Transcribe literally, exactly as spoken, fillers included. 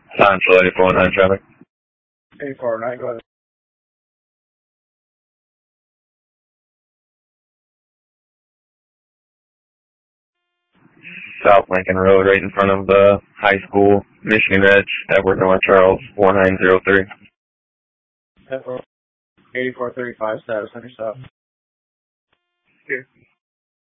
Central eighty-four nine traffic. eighty-four nine, go ahead. South Lincoln Road, right in front of the high school, Michigan Edge, Edward North Charles, one nine zero three. eighty-four thirty-five, status on your stop. Here.